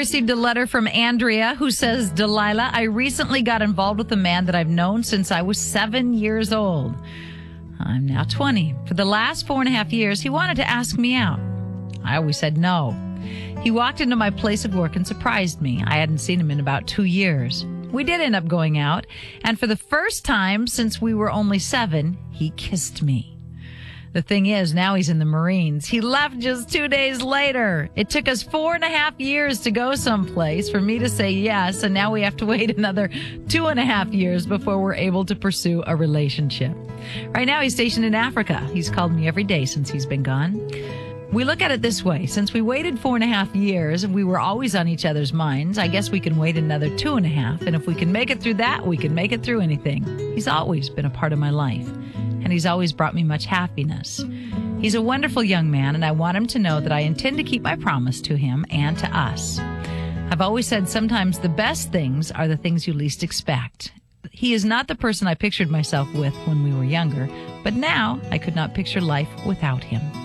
received a letter from Andrea who says, Delilah, I recently got involved with a man that I've known since I was 7 years old. I'm now 20. For the last 4.5 years, he wanted to ask me out. I always said no. He walked into my place of work and surprised me. I hadn't seen him in about 2 years. We did end up going out, and for the first time since we were only 7, he kissed me. The thing is, now he's in the Marines. He left just 2 days later. It took us 4.5 years to go someplace for me to say yes, and now we have to wait another 2.5 years before we're able to pursue a relationship. Right now, he's stationed in Africa. He's called me every day since he's been gone. We look at it this way. Since we waited 4.5 years and we were always on each other's minds, I guess we can wait another 2.5. And if we can make it through that, we can make it through anything. He's always been a part of my life, and he's always brought me much happiness. He's a wonderful young man, and I want him to know that I intend to keep my promise to him and to us. I've always said sometimes the best things are the things you least expect. He is not the person I pictured myself with when we were younger, but now I could not picture life without him.